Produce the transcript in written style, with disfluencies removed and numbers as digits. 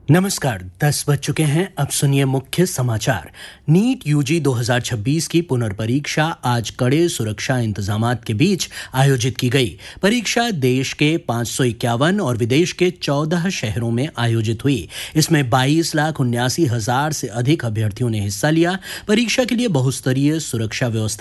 नमस्कार, 10 बज चुके हैं। अब सुनिए मुख्य समाचार। नीट यूजी 2026 की पुनर्परीक्षा आज कड़े सुरक्षा इंतजामात के बीच आयोजित की गई। परीक्षा देश के 551 और विदेश के 14 शहरों में आयोजित हुई। इसमें 22,79,000 से अधिक अभ्यर्थियों ने हिस्सा लिया। परीक्षा के लिए बहुस्तरीय सुरक्षा व्यवस्था